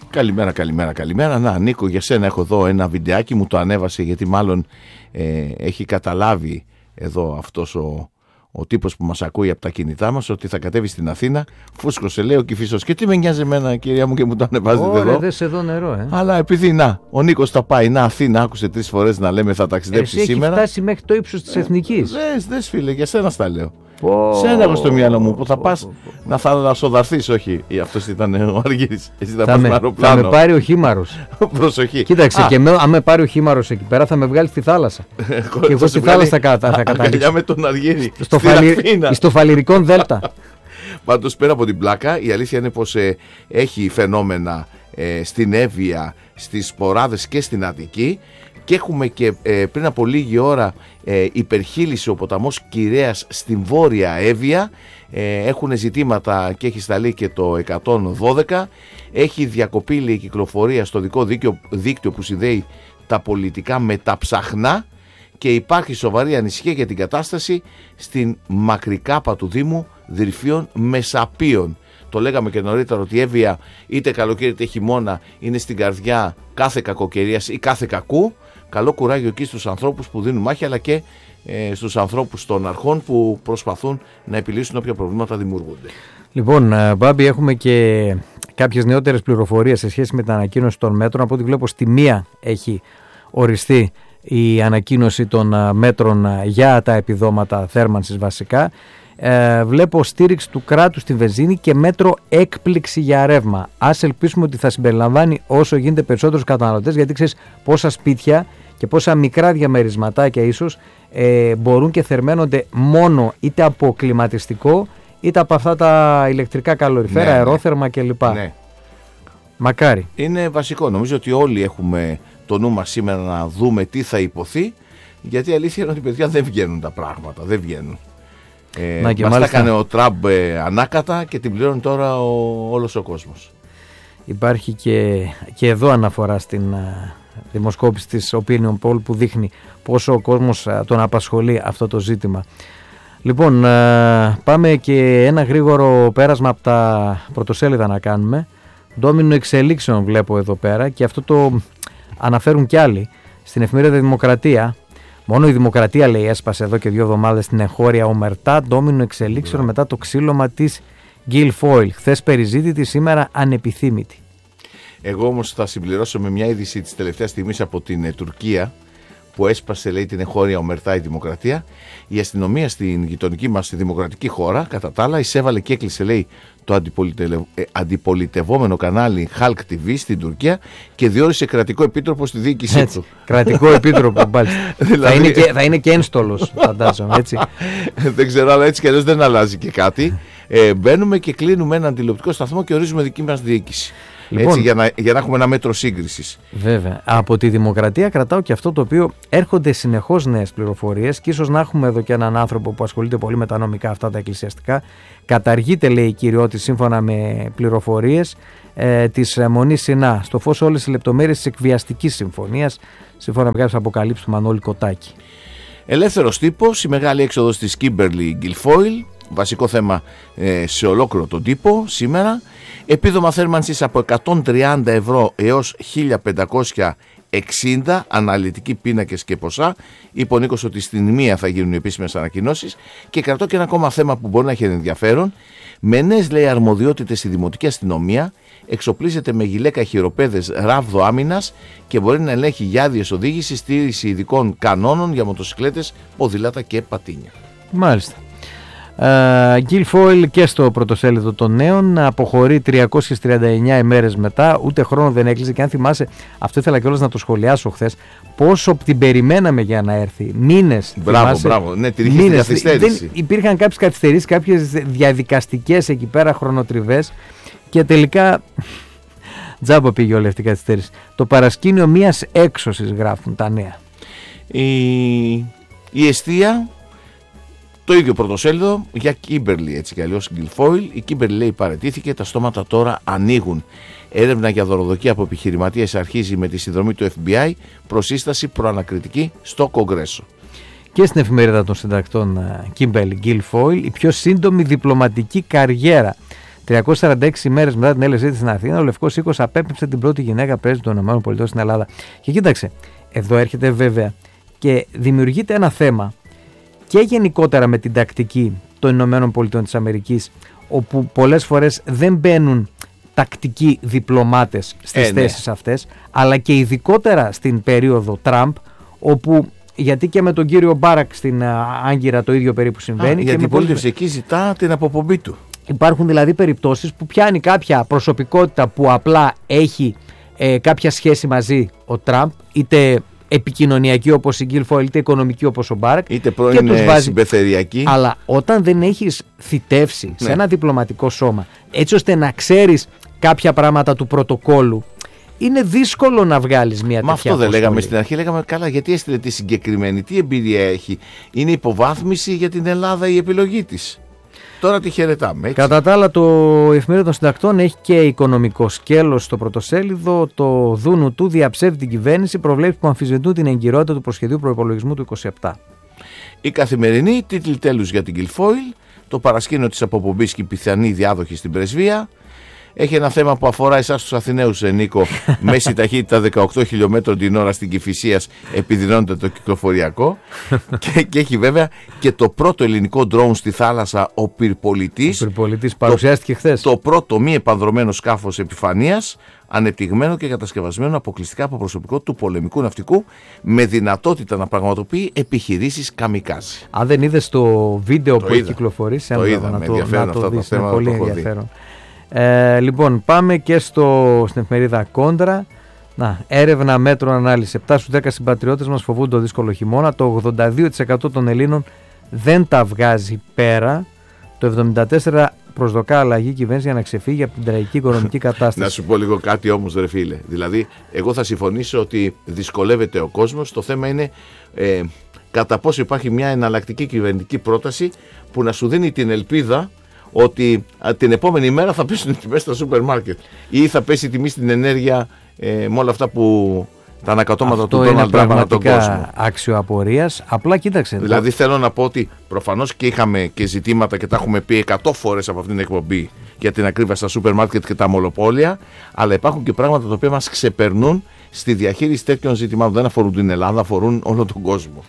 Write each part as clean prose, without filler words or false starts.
Καλημέρα. Να, Νίκο, για σένα έχω εδώ ένα βιντεάκι, μου το ανέβασε γιατί μάλλον έχει καταλάβει εδώ αυτός ο τύπος που μας ακούει από τα κινητά μας ότι θα κατέβει στην Αθήνα. Φούσκωσε, λέει ο Κηφίσος. Και τι με νοιάζει εμένα, κυρία μου, και μου το ανεβάζετε εδώ. Δες εδώ νερό, Αλλά επειδή ο Νίκος θα πάει, Αθήνα, άκουσε 3 φορές να λέμε θα ταξιδέψει σήμερα. Έχει φτάσει μέχρι το ύψος της Εθνικής. Δες φίλε, για σένα στα λέω. Σένα έχω στο μυαλό μου που θα πας να θαλασσοδαρθείς. Όχι, αυτός ήταν ο Αργύρης. Εσύ θα πας με αεροπλάνο. Θα με πάρει ο Χήμαρος. Προσοχή. Κοίταξε, και αν με πάρει ο Χήμαρος εκεί πέρα θα με βγάλει στη θάλασσα. Και εγώ στη θάλασσα θα καταλήξω. Αγκαλιά με τον Αργύρη. Στο Φαλιρικόν Δέλτα. Πάντως, πέρα από την πλάκα, η αλήθεια είναι πως έχει φαινόμενα στην Εύβοια, στις Σποράδες και στην Αττική. Και έχουμε και πριν από λίγη ώρα υπερχείλησε ο ποταμός Κυρέας στην Βόρεια Εύβοια. Έχουν ζητήματα και έχει σταλεί και το 112. Έχει διακοπεί η κυκλοφορία στο δικό δίκτυο που συνδέει τα πολιτικά με τα ψαχνά και υπάρχει σοβαρή ανησυχία για την κατάσταση στην Μακρικάπα του Δήμου Δρυφείων Μεσαπίων. Το λέγαμε και νωρίτερα ότι η Εύβοια είτε καλοκαίρι είτε χειμώνα είναι στην καρδιά κάθε κακοκαιρίας ή κάθε κακού. Καλό κουράγιο εκεί στους ανθρώπους που δίνουν μάχη, αλλά και στους ανθρώπους των αρχών που προσπαθούν να επιλύσουν όποια προβλήματα δημιουργούνται. Λοιπόν, Μπάμπη, έχουμε και κάποιες νεότερες πληροφορίες σε σχέση με την ανακοίνωση των μέτρων. Από ό,τι βλέπω, στη 1 έχει οριστεί η ανακοίνωση των μέτρων για τα επιδόματα θέρμανσης βασικά. Βλέπω στήριξη του κράτους στη βενζίνη και μέτρο έκπληξη για ρεύμα. Ας ελπίσουμε ότι θα συμπεριλαμβάνει όσο γίνεται περισσότερους καταναλωτές, γιατί ξέρεις πόσα σπίτια και πόσα μικρά διαμερισματάκια ίσως μπορούν και θερμαίνονται μόνο είτε από κλιματιστικό είτε από αυτά τα ηλεκτρικά καλοριφέρα, αερόθερμα κλπ. Ναι. Μακάρι. Είναι βασικό. Νομίζω ότι όλοι έχουμε το νου μας σήμερα να δούμε τι θα υποθεί, γιατί η αλήθεια είναι ότι παιδιά δεν βγαίνουν τα πράγματα. Δεν βγαίνουν. Μας τα έκανε ο Τραμπ ανάκατα και την πληρώνει τώρα όλος ο κόσμος. Υπάρχει και εδώ αναφορά στην δημοσκόπηση της Opinion Poll που δείχνει πόσο ο κόσμος τον απασχολεί αυτό το ζήτημα. Λοιπόν, πάμε και ένα γρήγορο πέρασμα από τα πρωτοσέλιδα να κάνουμε. Ντόμινο εξελίξεων βλέπω εδώ πέρα και αυτό το αναφέρουν κι άλλοι στην εφημερίδα Δημοκρατία. Μόνο η Δημοκρατία, λέει, έσπασε εδώ και 2 εβδομάδες στην εγχώρια ομερτά. Ντόμινο εξελίξεων μετά το ξύλωμα της Guilfoyle. Χθες περιζήτητη, σήμερα ανεπιθύμητη. Εγώ όμως θα συμπληρώσω με μια είδηση της τελευταίας στιγμής από την Τουρκία που έσπασε, λέει, την εγχώρια ομερτά η Δημοκρατία. Η αστυνομία στην γειτονική μας, στη δημοκρατική χώρα, κατά τα άλλα, εισέβαλε και έκλεισε, λέει, το αντιπολιτευόμενο κανάλι Halk TV στην Τουρκία και διόρισε κρατικό επίτροπο στη διοίκησή του. Κρατικό επίτροπο, δηλαδή... θα είναι και ένστολος, φαντάζομαι, έτσι. Δεν ξέρω, αλλά έτσι κι αλλιώς δεν αλλάζει και κάτι. Μπαίνουμε και κλείνουμε έναν τηλεοπτικό σταθμό και ορίζουμε δική μας διοίκηση. Λοιπόν, έτσι, για να έχουμε ένα μέτρο σύγκρισης. Βέβαια. Από τη Δημοκρατία κρατάω και αυτό το οποίο έρχονται συνεχώς νέες πληροφορίες και ίσως να έχουμε εδώ και έναν άνθρωπο που ασχολείται πολύ με τα νομικά αυτά τα εκκλησιαστικά. Καταργείται, λέει, η κυριότητα σύμφωνα με πληροφορίες της Μονής Σινά. Στο φως όλες οι λεπτομέρειες της εκβιαστικής συμφωνίας, σύμφωνα με κάποιες αποκαλύψεις του Μανώλη Κοτάκη. Ελεύθερος τύπος, η μεγάλη έξοδος της Kimberly Guilfoyle. Βασικό θέμα σε ολόκληρο τον τύπο σήμερα. Επίδομα θέρμανσης από 130 ευρώ έως 1560, αναλυτικοί πίνακες και ποσά. Είπε ο Νίκος ότι στην 1 θα γίνουν οι επίσημες ανακοινώσεις. Και κρατώ και ένα ακόμα θέμα που μπορεί να έχει ενδιαφέρον. Με νέες, λέει, αρμοδιότητες στη Δημοτική Αστυνομία, εξοπλίζεται με γυλαίκα χειροπέδες ράβδο άμυνας και μπορεί να ελέγχει για άδειες οδήγησης, στήριξη ειδικών κανόνων για μοτοσικλέτες, ποδηλάτα και πατίνια. Μάλιστα. Guilfoyle και στο πρωτοσέλιδο των νέων αποχωρεί 339 ημέρες μετά, ούτε χρόνο δεν έκλεισε. Και αν θυμάσαι, αυτό ήθελα κιόλας να το σχολιάσω χθες, πόσο την περιμέναμε για να έρθει. Μήνες. Μπράβο, ναι, την είχε καθυστέρηση. Υπήρχαν κάποιες καθυστερήσεις, κάποιες διαδικαστικές εκεί πέρα χρονοτριβές και τελικά τζάμπα πήγε όλη αυτή η καθυστέρηση. Το παρασκήνιο μιας έξωσης, γράφουν τα νέα. Η εστία. Το ίδιο πρωτοσέλιδο για Kimberly, έτσι κι αλλιώς Guilfoyle. Η Kimberly, λέει, παραιτήθηκε, τα στόματα τώρα ανοίγουν. Έρευνα για δωροδοκία από επιχειρηματίες αρχίζει με τη συνδρομή του FBI, προσύσταση προανακριτική στο Κογκρέσο. Και στην εφημερίδα των συντακτών Kimberly Guilfoyle, η πιο σύντομη διπλωματική καριέρα. 346 ημέρες μετά την έλευσή της στην Αθήνα, ο Λευκός Οίκος απέπεψε την πρώτη γυναίκα πρέσβη των ΗΠΑ στην Ελλάδα. Και κοίταξε, εδώ έρχεται βέβαια και δημιουργείται ένα θέμα και γενικότερα με την τακτική των ΗΠΑ, όπου πολλές φορές δεν μπαίνουν τακτικοί διπλωμάτες στις θέσεις αυτές, αλλά και ειδικότερα στην περίοδο Τραμπ, όπου, γιατί και με τον κύριο Μπάρακ στην Άγκυρα το ίδιο περίπου συμβαίνει. Γιατί η πολίτευση εκεί ζητά την αποπομπή του. Υπάρχουν δηλαδή περιπτώσεις που πιάνει κάποια προσωπικότητα που απλά έχει κάποια σχέση μαζί ο Τραμπ, είτε επικοινωνιακή όπως η Γκίλφοιλ, είτε οικονομική όπως ο Μπάρακ, είτε πρώην συμπεθεριακή. Αλλά όταν δεν έχεις θητεύσει σε ένα διπλωματικό σώμα, έτσι ώστε να ξέρεις κάποια πράγματα του πρωτοκόλου, είναι δύσκολο να βγάλεις μια τέτοια. Μα αυτό δεν λέγαμε στην αρχή? Λέγαμε καλά, γιατί έστειλε τη συγκεκριμένη, τι εμπειρία έχει? Είναι υποβάθμιση για την Ελλάδα η επιλογή της. Τώρα τη χαιρετάμε, έτσι. Κατά τα άλλα, η Εφημερίδα των Συντακτών έχει και οικονομικό σκέλος στο πρωτοσέλιδο. Το Δούνου του διαψεύδει την κυβέρνηση, προβλέψεις που αμφισβητούν την εγκυρότητα του προσχεδίου προϋπολογισμού του 27. Η Καθημερινή, τίτλοι τέλους για την Γκίλφοιλ, το παρασκήνιο της αποπομπής και η πιθανή διάδοχη στην πρεσβεία. Έχει ένα θέμα που αφορά εσάς τους Αθηναίους, Νίκο. Μέση ταχύτητα 18 χιλιόμετρων την ώρα στην Κηφισίας, επιδεινώνεται το κυκλοφοριακό. και έχει βέβαια και το πρώτο ελληνικό ντρόουν στη θάλασσα, ο Πυρπολιτής. Ο Πυρπολιτής παρουσιάστηκε χθες. Το πρώτο μη επανδρωμένο σκάφος επιφανείας, ανεπτυγμένο και κατασκευασμένο αποκλειστικά από προσωπικό του πολεμικού ναυτικού, με δυνατότητα να πραγματοποιεί επιχειρήσεις καμικάζι. Αν δεν είδες το βίντεο που έχει κυκλοφορήσει, το είδα, με ενδιαφέρον αυτό το θέμα. Πολύ ενδιαφέρον. Λοιπόν, πάμε και στην εφημερίδα Κόντρα. Έρευνα μέτρων ανάλυση. 7 στους 10 συμπατριώτες μας φοβούνται το δύσκολο χειμώνα. Το 82% των Ελλήνων δεν τα βγάζει πέρα. Το 74% προσδοκά αλλαγή κυβέρνηση για να ξεφύγει από την τραγική οικονομική κατάσταση. Να σου πω λίγο κάτι όμως, ρε φίλε. Δηλαδή, εγώ θα συμφωνήσω ότι δυσκολεύεται ο κόσμος. Το θέμα είναι κατά πόσο υπάρχει μια εναλλακτική κυβερνητική πρόταση που να σου δίνει την ελπίδα ότι την επόμενη μέρα θα πέσουν οι τιμές στα σούπερ μάρκετ ή θα πέσει η τιμή στην ενέργεια, με όλα αυτά που τα ανακατώματα του Ντόναλντ Τραμπ ανά τον κόσμο. Αυτό είναι πραγματικά άξιο απορίας. Απλά κοίταξε. Δηλαδή θέλω να πω ότι προφανώς και είχαμε και ζητήματα και τα έχουμε πει 100 φορές από αυτήν την εκπομπή για την ακρίβεια στα σούπερ μάρκετ και τα μολοπόλια, αλλά υπάρχουν και πράγματα τα οποία μας ξεπερνούν στη διαχείριση τέτοιων ζητημάτων. Δεν αφορούν την Ελλάδα, αφορούν όλο τον κόσμο.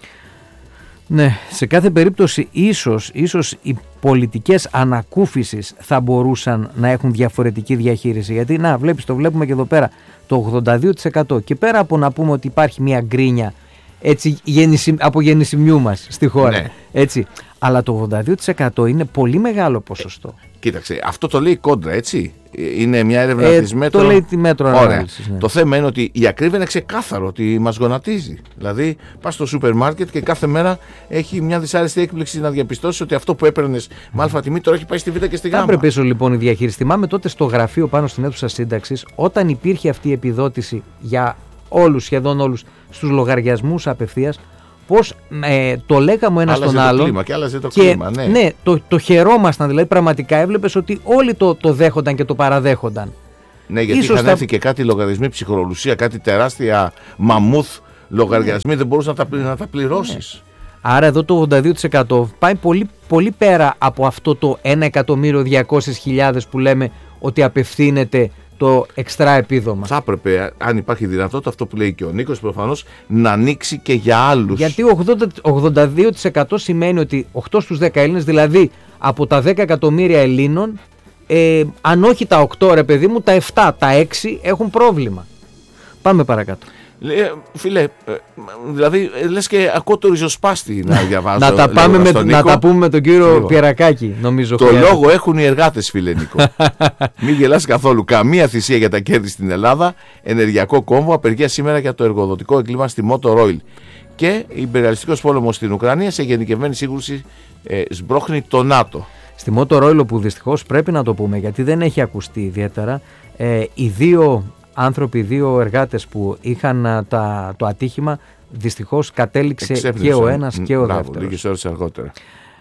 Ναι, σε κάθε περίπτωση ίσως οι πολιτικές ανακούφισης θα μπορούσαν να έχουν διαφορετική διαχείριση. Γιατί το βλέπουμε και εδώ πέρα, το 82% και πέρα από να πούμε ότι υπάρχει μια γκρίνια έτσι, από γεννησιμιού μας στη χώρα, ναι. Έτσι, αλλά το 82% είναι πολύ μεγάλο ποσοστό. Κοίταξε, αυτό το λέει η Κόντρα, έτσι. Είναι μια έρευνα της Μέτρο. Το λέει τη Μέτρο ανάλυσης. Ναι. Το θέμα είναι ότι η ακρίβεια είναι ξεκάθαρο, ότι μας γονατίζει. Δηλαδή, πας στο σούπερ μάρκετ και κάθε μέρα έχει μια δυσάρεστη έκπληξη να διαπιστώσεις ότι αυτό που έπαιρνες με αλφα τιμή τώρα έχει πάει στη Β και στη Γ. Θα έπρεπε λοιπόν η διαχείριση. Θυμάμαι τότε στο γραφείο πάνω στην αίθουσα σύνταξης, όταν υπήρχε αυτή η επιδότηση για σχεδόν όλους στους λογαριασμούς απευθείας. Πώς το λέγαμε ο ένας τον άλλον και άλλαζε το κλίμα, ναι. Ναι, το χαιρόμασταν, δηλαδή πραγματικά έβλεπες ότι όλοι το δέχονταν και το παραδέχονταν. Ναι, γιατί ίσως είχαν έρθει και κάτι λογαριασμοί ψυχρολουσία, κάτι τεράστια μαμούθ λογαριασμοί, δεν μπορούσαν να τα πληρώσεις. Ναι. Άρα εδώ το 82% πάει πολύ, πολύ πέρα από αυτό το 1.200.000 που λέμε ότι απευθύνεται το εξτρά επίδομα. Θα έπρεπε, αν υπάρχει δυνατότητα, αυτό που λέει και ο Νίκος, προφανώς να ανοίξει και για άλλους. Γιατί 82% σημαίνει ότι 8 στους 10 Έλληνες, δηλαδή από τα 10 εκατομμύρια Ελλήνων, αν όχι τα 8 ρε παιδί μου, τα 7, τα 6 έχουν πρόβλημα. Πάμε παρακάτω. Φίλε, δηλαδή λες και ακούω το ριζοσπάστη να διαβάζω. να τα πούμε με τον κύριο Πιερακάκη, νομίζω. Το λόγο έχουν οι εργάτες, φίλε Νίκο. Μην γελάς καθόλου. Καμία θυσία για τα κέρδη στην Ελλάδα. Ενεργειακό κόμβο, απεργία σήμερα για το εργοδοτικό έγκλημα στη Motor Oil. Και υπεριαλιστικός πόλεμος στην Ουκρανία, σε γενικευμένη σύγκρουση σμπρώχνει το ΝΑΤΟ. Στη Motor Oil, που δυστυχώς πρέπει να το πούμε γιατί δεν έχει ακουστεί ιδιαίτερα, οι δύο άνθρωποι, δύο εργάτες που είχαν το ατύχημα, δυστυχώς κατέληξε και ο ένας και ο δεύτερος. Λίγες ώρες αργότερα.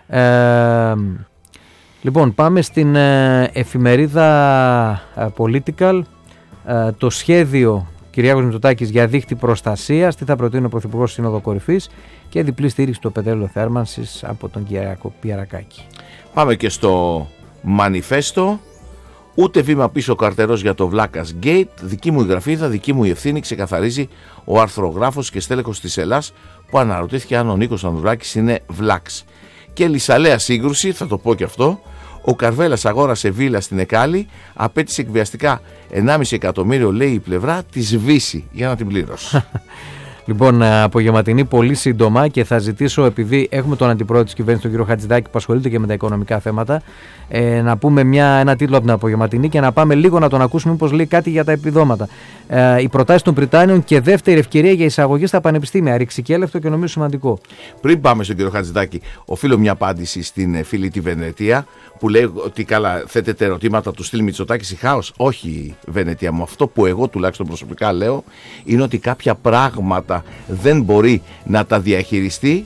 Λοιπόν, πάμε στην εφημερίδα Political. Το σχέδιο Κυριάκος Μητσοτάκης για δίχτυ προστασίας, τι θα προτείνει ο Πρωθυπουργός Σύνοδο Κορυφής, και διπλή στήριξη στο πετρέλαιο θέρμανσης από τον Κυριάκο Πιερακάκη. Πάμε και στο μανιφέστο. Ούτε βήμα πίσω καρτερός για το Βλάκας Gate. Δική μου η γραφίδα, δική μου η ευθύνη, ξεκαθαρίζει ο αρθρογράφος και στέλεχος της Ελλάς που αναρωτήθηκε αν ο Νίκος Ανδρουλάκης είναι βλάξ. Και λυσαλέα σύγκρουση, θα το πω και αυτό. Ο Καρβέλας αγόρασε βίλα στην Εκάλη, απέτησε εκβιαστικά 1,5 εκατομμύριο, λέει η πλευρά, τη σβήσει για να την πληρώσει. Λοιπόν, απογευματινή πολύ σύντομα και θα ζητήσω, επειδή έχουμε τον αντιπρόεδρο της κυβέρνησης, τον κύριο Χατζηδάκη, που ασχολείται και με τα οικονομικά θέματα, να πούμε ένα τίτλο από την απογευματινή και να πάμε λίγο να τον ακούσουμε, μήπως λέει κάτι για τα επιδόματα. Οι προτάσεις των Πριτάνιων και δεύτερη ευκαιρία για εισαγωγή στα πανεπιστήμια. Ρηξικέλευτο και νομίζω σημαντικό. Πριν πάμε στον κύριο Χατζηδάκη, οφείλω μια απάντηση στην φίλη τη Βενετία, που λέει ότι καλά θέτεται ερωτήματα του στυλ Μητσοτάκης ή χάος. Όχι, Βενετία μου. Αυτό που εγώ τουλάχιστον προσωπικά λέω είναι ότι κάποια πράγματα δεν μπορεί να τα διαχειριστεί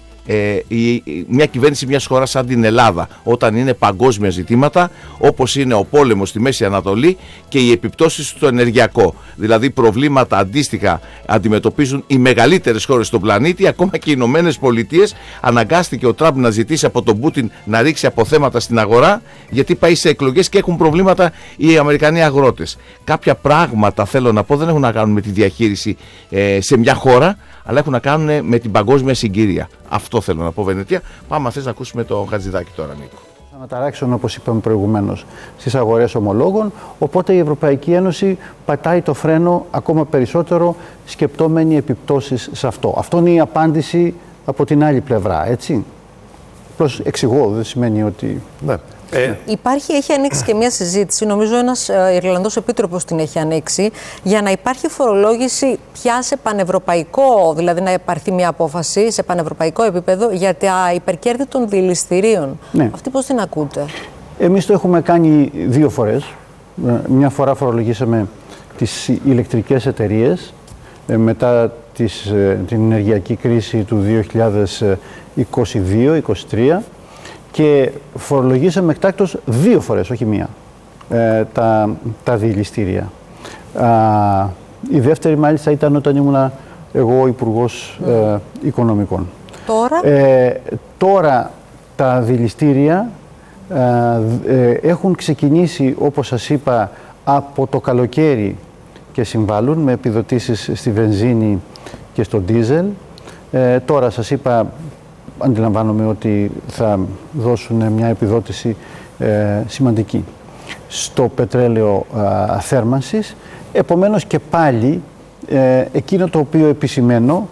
μια κυβέρνηση μιας χώρας σαν την Ελλάδα, όταν είναι παγκόσμια ζητήματα όπως είναι ο πόλεμος στη Μέση Ανατολή και οι επιπτώσεις στο ενεργειακό. Δηλαδή προβλήματα αντίστοιχα αντιμετωπίζουν οι μεγαλύτερες χώρες στον πλανήτη, ακόμα και οι Ηνωμένες Πολιτείες. Αναγκάστηκε ο Τραμπ να ζητήσει από τον Πούτιν να ρίξει αποθέματα στην αγορά, γιατί πάει σε εκλογές και έχουν προβλήματα οι Αμερικανοί αγρότες. Κάποια πράγματα, θέλω να πω, δεν έχουν να κάνουν με τη διαχείριση σε μια χώρα, αλλά έχουν να κάνουν με την παγκόσμια συγκυρία. Αυτό θέλω να πω, Βενετία. Πάμε, αν θες, να ακούσουμε το Χατζηδάκη τώρα, Νίκο. Αναταράξεων, όπως είπαμε προηγουμένως, στις αγορές ομολόγων, οπότε η Ευρωπαϊκή Ένωση πατάει το φρένο ακόμα περισσότερο, σκεπτόμενοι επιπτώσεις σε αυτό. Αυτό είναι η απάντηση από την άλλη πλευρά, έτσι. Απλώς εξηγώ, δεν σημαίνει ότι... Ναι. Έχει ανοίξει και μια συζήτηση, νομίζω ένας Ιρλανδός επίτροπος την έχει ανοίξει, για να υπάρχει φορολόγηση πια σε πανευρωπαϊκό, δηλαδή να υπάρχει μια απόφαση σε πανευρωπαϊκό επίπεδο για τα υπερκέρδη των δηληστηρίων. Ναι. Αυτή πώς την ακούτε? Εμείς το έχουμε κάνει 2 φορές. Μια φορά φορολογήσαμε τις ηλεκτρικές εταιρείες μετά την ενεργειακή κρίση του 2022-2023. Και φορολογήσαμε εκτάκτως 2 φορές, όχι μία, τα δηληστήρια. Η δεύτερη μάλιστα ήταν όταν ήμουνα εγώ Υπουργός Οικονομικών. Τώρα τα δηληστήρια έχουν ξεκινήσει, όπως σας είπα, από το καλοκαίρι και συμβάλλουν με επιδοτήσεις στη βενζίνη και στο ντίζελ. Τώρα σας είπα, αντιλαμβάνομαι ότι θα δώσουν μια επιδότηση σημαντική στο πετρέλαιο θέρμανσης. Επομένως και πάλι εκείνο το οποίο επισημαίνω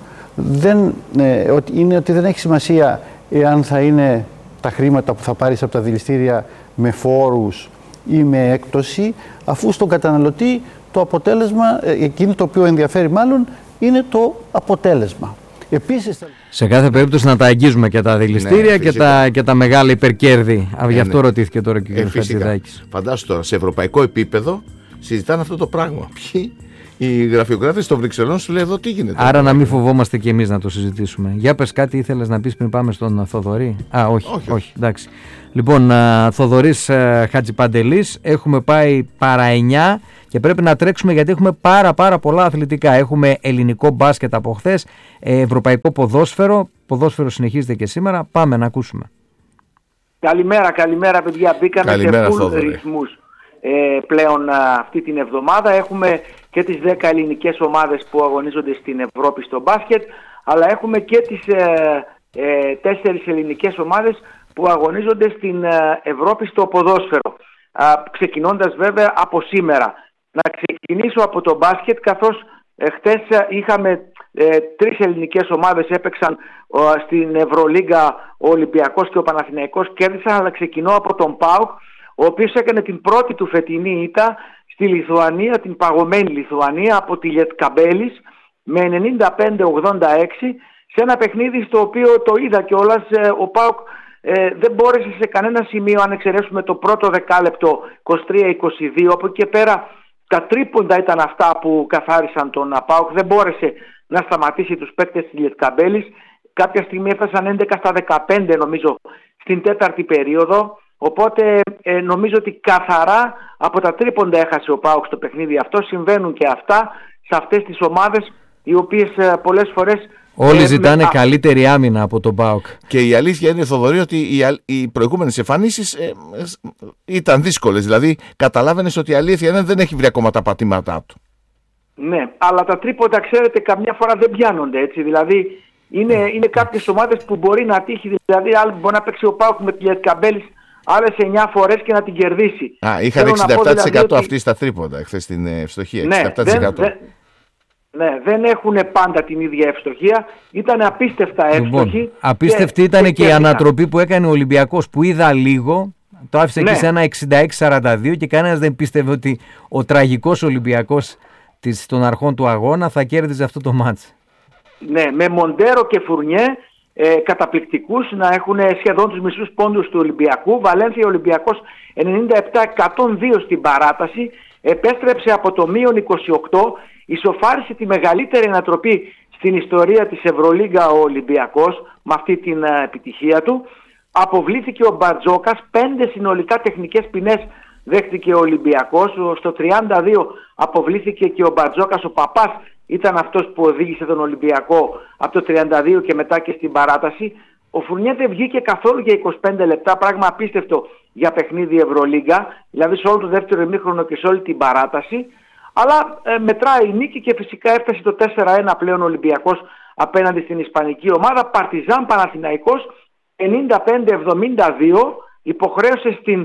είναι ότι δεν έχει σημασία εάν θα είναι τα χρήματα που θα πάρεις από τα δηληστήρια με φόρους ή με έκπτωση, αφού στον καταναλωτή το αποτέλεσμα, εκείνο το οποίο ενδιαφέρει μάλλον, είναι το αποτέλεσμα. Επίσης, σε κάθε περίπτωση να τα αγγίζουμε και τα δηληστήρια, ναι, και τα μεγάλα υπερκέρδη. Γι' αυτό ρωτήθηκε τώρα και ο κ. Χατζηδάκης. Φαντάσου τώρα, σε ευρωπαϊκό επίπεδο συζητάνε αυτό το πράγμα. Ποιοι? Οι γραφειοκράτες των Βρυξελών, σου λέει εδώ τι γίνεται. Άρα να μην φοβόμαστε κι εμείς να το συζητήσουμε. Για πες κάτι ήθελες να πεις πριν πάμε στον Θοδωρή? Όχι, εντάξει. Λοιπόν, Θοδωρής Χατζηπαντελής, έχουμε πάει παρά 9 και πρέπει να τρέξουμε γιατί έχουμε πάρα πολλά αθλητικά. Έχουμε ελληνικό μπάσκετ από χθες, ευρωπαϊκό ποδόσφαιρο. Ποδόσφαιρο συνεχίζεται και σήμερα. Πάμε να ακούσουμε. Καλημέρα παιδιά. Μπήκαμε σε full ρυθμούς πλέον αυτή την εβδομάδα. Έχουμε και τις 10 ελληνικές ομάδες που αγωνίζονται στην Ευρώπη στο μπάσκετ, αλλά έχουμε και τις 4 ελληνικές ομάδες που αγωνίζονται στην Ευρώπη στο ποδόσφαιρο. Ξεκινώντας βέβαια από σήμερα. Να ξεκινήσω από το μπάσκετ, καθώς χτες είχαμε 3 ελληνικές ομάδες έπαιξαν στην Ευρωλίγκα, ο Ολυμπιακός και ο Παναθηναϊκός κέρδισαν, αλλά ξεκινώ από τον ΠΑΟΚ, ο οποίος έκανε την πρώτη του φετινή ήττα στη Λιθουανία, την παγωμένη Λιθουανία, από τη Λιετκαμπέλης με 95-86, σε ένα παιχνίδι στο οποίο το είδα κιόλας, ο ΠΑΟΚ δεν μπόρεσε σε κανένα σημείο, αν εξαιρέσουμε το πρώτο δεκάλεπτο 23-22, από εκεί και πέρα τα τρίποντα ήταν αυτά που καθάρισαν τον ΠΑΟΚ, δεν μπόρεσε να σταματήσει τους παίκτες της Λιετκαμπέλης. Κάποια στιγμή έφτασαν 11-15 νομίζω στην τέταρτη περίοδο, οπότε νομίζω ότι καθαρά από τα τρίποντα έχασε ο ΠΑΟΚ στο παιχνίδι αυτό. Συμβαίνουν και αυτά σε αυτές τις ομάδες, οι οποίες πολλές φορές Όλοι ζητάνε καλύτερη άμυνα από τον ΠΑΟΚ. Και η αλήθεια είναι, Θοδωρή, ότι οι προηγούμενες εμφανίσεις ήταν δύσκολες. Δηλαδή, καταλάβαινες ότι η αλήθεια δεν έχει βρει ακόμα τα πατήματά του. Ναι, αλλά τα τρίποτα, ξέρετε, καμιά φορά δεν πιάνονται, έτσι. Δηλαδή, είναι κάποιες ομάδες που μπορεί να τύχει. Δηλαδή, άλλοι μπορεί να παίξει ο ΠΑΟΚ με τη Λιασκαμπέλης άλλες 9 φορές και να την κερδίσει. Είχαν 67% αυτοί στα τρίποτα εχθές στην ευστοχία. Ναι, 67%. Ναι, δεν έχουν πάντα την ίδια ευστοχία. Ήταν απίστευτα εύστοχοι. Απίστευτη ήταν και η ανατροπή που έκανε ο Ολυμπιακός, που είδα λίγο. Το άφησε εκεί σε ένα 66-42 και κανένας δεν πίστευε ότι ο τραγικός Ολυμπιακός των αρχών του αγώνα θα κέρδιζε αυτό το μάτς. Ναι, με Μοντέρο και Φουρνιέ καταπληκτικούς να έχουν σχεδόν τους μισούς πόντους του Ολυμπιακού. Βαλένθια Ολυμπιακός 97-102 στην παράταση. Επέστρεψε από το μείον 28. Ισοφάρισε τη μεγαλύτερη ανατροπή στην ιστορία της Ευρωλίγκα ο Ολυμπιακός με αυτή την επιτυχία του. Αποβλήθηκε ο Μπαρτζόκας, 5 συνολικά τεχνικές ποινές δέχτηκε ο Ολυμπιακός. Στο 32 αποβλήθηκε και ο Μπαρτζόκας. Ο Παπάς ήταν αυτός που οδήγησε τον Ολυμπιακό από το 32 και μετά και στην παράταση. Ο Φουρνιέ δεν βγήκε καθόλου για 25 λεπτά, πράγμα απίστευτο για παιχνίδι Ευρωλίγκα, δηλαδή σε όλο το δεύτερο ημίχρονο και σε όλη την παράταση. Αλλά μετράει η νίκη και φυσικά έφτασε το 4-1 πλέον ο Ολυμπιακός απέναντι στην ισπανική ομάδα. Παρτιζάν Παναθηναϊκός 55-72, υποχρέωσε στην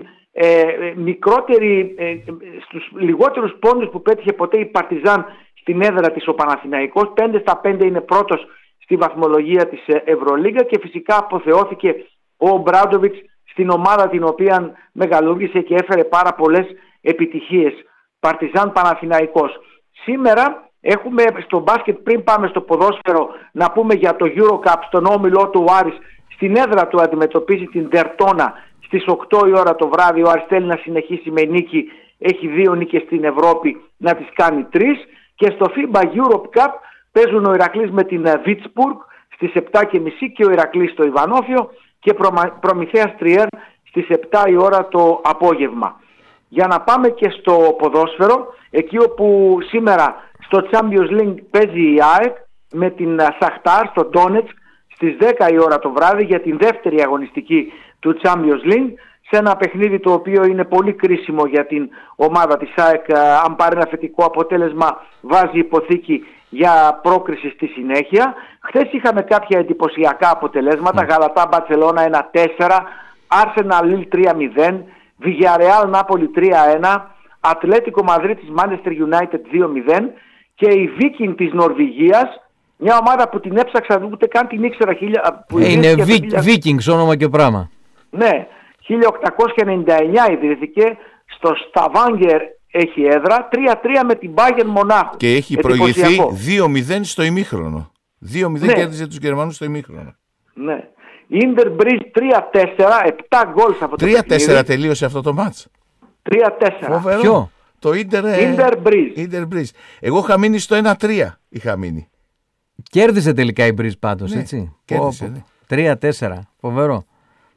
στους λιγότερους πόντους που πέτυχε ποτέ η Παρτιζάν στην έδρα της ο Παναθηναϊκός. 5-5 είναι πρώτος στη βαθμολογία της Ευρωλίγκα και φυσικά αποθεώθηκε ο Μπράντοβιτς στην ομάδα την οποία μεγαλούργησε και έφερε πάρα πολλές επιτυχίες. Παρτιζάν Παναθηναϊκός. Σήμερα έχουμε στο μπάσκετ, πριν πάμε στο ποδόσφαιρο, να πούμε για το EuroCup στον όμιλό του. Ο Άρης στην έδρα του αντιμετωπίζει την Δερτώνα στις 8 η ώρα το βράδυ. Ο Άρης θέλει να συνεχίσει με νίκη, έχει 2 νίκες στην Ευρώπη, να τις κάνει 3. Και στο FIBA Europe Cup παίζουν ο Ηρακλής με την Βίτσπουργκ στις 7.30 και ο Ηρακλής στο Ιβανόφιο και Προμηθέας Τριέρν στις 7 η ώρα το απόγευμα. Για να πάμε και στο ποδόσφαιρο, εκεί όπου σήμερα στο Champions League παίζει η ΑΕΚ με την Σαχτάρ στο Ντόνετσκ στις 10 η ώρα το βράδυ για την δεύτερη αγωνιστική του Champions League, σε ένα παιχνίδι το οποίο είναι πολύ κρίσιμο για την ομάδα της ΑΕΚ. Αν πάρει ένα θετικό αποτέλεσμα βάζει υποθήκη για πρόκριση στη συνέχεια. Χθες είχαμε κάποια εντυπωσιακά αποτελέσματα. Γαλατά Μπαρσελόνα 1-4, Arsenal Lille 3-0, Villarreal Νάπολη 3-1, Ατλέτικο Μαδρίτης Manchester United 2-0 και η Viking της Νορβηγίας, μια ομάδα που την έψαξα, ούτε καν την ήξερα. Είναι Vikings όνομα και πράγμα. Ναι, 1899 ιδρύθηκε, στο Stavanger έχει έδρα, 3-3 με την Bayern Μονάχου. Και έχει προηγηθεί 2-0 στο ημίχρονο. 2-0 κέρδισε τους Γερμανούς στο ημίχρονο. Ναι. Ίντερ Μπρίζ 3-4, 7 γκολς από το 3-4 τελείωσε αυτό το μάτς. 3-4. Φοβερό. Ποιο? Το Ίντερ Μπρίζ. Εγώ είχα μείνει στο 1-3. Είχα μείνει. Κέρδισε τελικά η Μπρίζ πάντως, ναι, έτσι. Κέρδισε, ναι. 3-4. Φοβερό.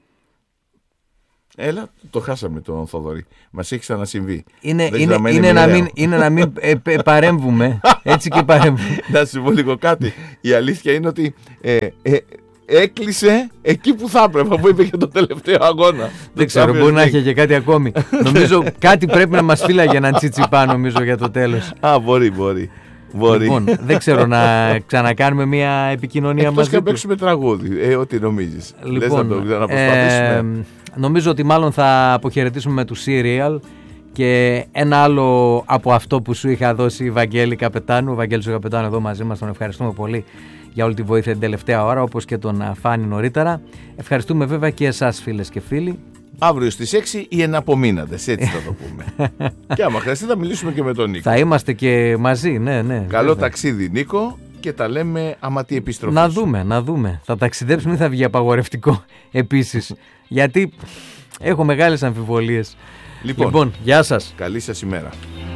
Έλα, το χάσαμε τον Θοδωρή. Μας έχει ξανασυμβεί. Είναι να μην παρέμβουμε. Έτσι και παρέμβουμε. Να σου πω λίγο κάτι. Η αλήθεια είναι ότι έκλεισε εκεί που θα έπρεπε, αφού είπε και το τελευταίο αγώνα. Δεν ξέρω, μπορεί να έχει και κάτι ακόμη. Νομίζω κάτι πρέπει να μας φύλαγε έναν τσιτσιπά, νομίζω, για το τέλος. Μπορεί. Λοιπόν, δεν ξέρω, να ξανακάνουμε μια επικοινωνία μαζί. Εκτός και να παίξουμε τραγούδι, ό,τι νομίζεις. Λοιπόν, λες να το ξαναπροσπαθήσουμε. Νομίζω ότι μάλλον θα αποχαιρετήσουμε με του Serial και ένα άλλο από αυτό που σου είχα δώσει η Βαγγέλη Καπετάνου. Ο Βαγγέλης ο Καπετάνου εδώ μαζί μας, τον ευχαριστούμε πολύ για όλη τη βοήθεια την τελευταία ώρα, όπως και τον Φάνη νωρίτερα. Ευχαριστούμε βέβαια και εσάς, φίλες και φίλοι. Αύριο στις 6 οι εναπομείναντες, έτσι θα το πούμε. Και άμα χρειαστεί θα μιλήσουμε και με τον Νίκο. Θα είμαστε και μαζί, ναι. Καλό ταξίδι, Νίκο, και τα λέμε άμα τι επιστροφή. Να δούμε. Θα ταξιδέψουμε ή θα βγει απαγορευτικό επίσης. Γιατί έχω μεγάλες αμφιβολίες. Λοιπόν, γεια σας. Καλή σας ημέρα.